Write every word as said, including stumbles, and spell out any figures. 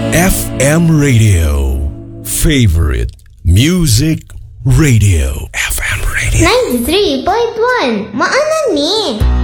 F M Radio. Favorite Music Radio. F M Radio. ninety-three point one Maanan ni.